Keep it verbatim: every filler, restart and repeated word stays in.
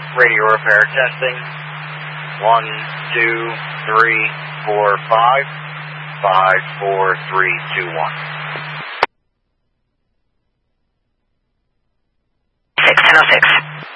Radio repair testing. One, two, three, four, five. Five, four, three, two, one. Six, ten oh six.